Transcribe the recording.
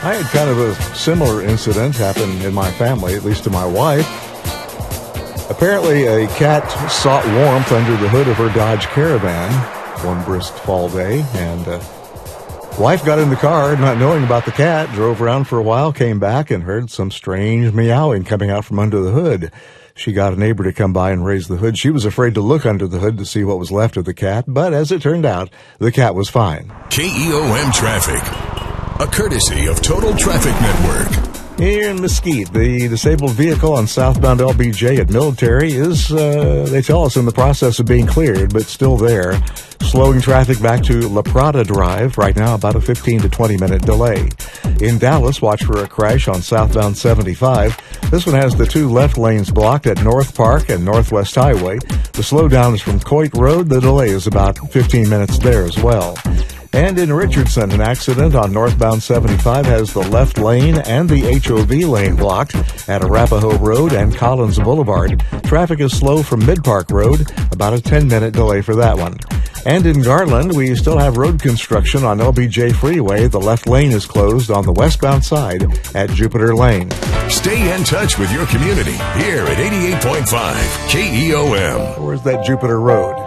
I had kind of a similar incident happen in my family, at least to my wife. Apparently, a cat sought warmth under the hood of her Dodge Caravan one brisk fall day, and wife got in the car, not knowing about the cat, drove around for a while, came back, and heard some strange meowing coming out from under the hood. She got a neighbor to come by and raise the hood. She was afraid to look under the hood to see what was left of the cat, but as it turned out, the cat was fine. KEOM Traffic, a courtesy of Total Traffic Network. Here in Mesquite, the disabled vehicle on southbound LBJ at Military is, they tell us, in the process of being cleared, but still there. Slowing traffic back to La Prada Drive. Right now, about a 15 to 20-minute delay. In Dallas, watch for a crash on southbound 75. This one has the two left lanes blocked at North Park and Northwest Highway. The slowdown is from Coit Road. The delay is about 15 minutes there as well. And in Richardson, an accident on northbound 75 has the left lane and the HOV lane blocked at Arapahoe Road and Collins Boulevard. Traffic is slow from Mid-Park Road, about a 10-minute delay for that one. And in Garland, we still have road construction on LBJ Freeway. The left lane is closed on the westbound side at Jupiter Lane. Stay in touch with your community here at 88.5 KEOM. Where's that Jupiter Road?